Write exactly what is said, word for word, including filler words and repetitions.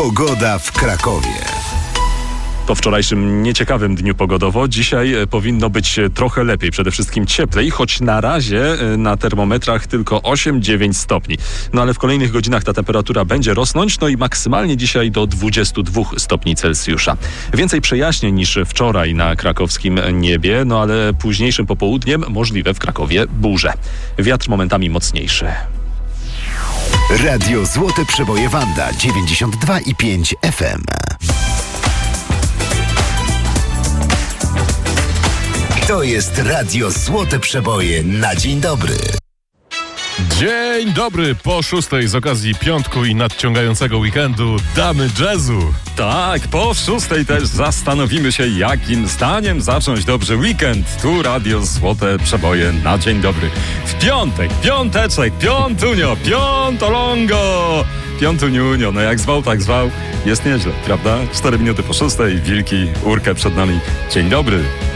Pogoda w Krakowie. Po wczorajszym nieciekawym dniu pogodowo dzisiaj powinno być trochę lepiej, przede wszystkim cieplej, choć na razie na termometrach tylko osiem dziewięć stopni. No ale w kolejnych godzinach ta temperatura będzie rosnąć, no i maksymalnie dzisiaj do dwudziestu dwóch stopni Celsjusza. Więcej przejaśnień niż wczoraj na krakowskim niebie, no ale późniejszym popołudniem możliwe w Krakowie burze. Wiatr momentami mocniejszy. Radio Złote Przeboje Wanda dziewięćdziesiąt dwa i pięć F M. To jest Radio Złote Przeboje na dzień dobry. Dzień dobry, po szóstej z okazji piątku i nadciągającego weekendu damy jazzu. Tak, po szóstej też zastanowimy się, jakim zdaniem zacząć dobrze weekend. Tu Radio Złote Przeboje na dzień dobry. W piątek, piąteczek, piątunio, piątolongo. Piątuniunio, no jak zwał, tak zwał. Jest nieźle, prawda? Cztery minuty po szóstej, wilki, urkę przed nami. Dzień dobry.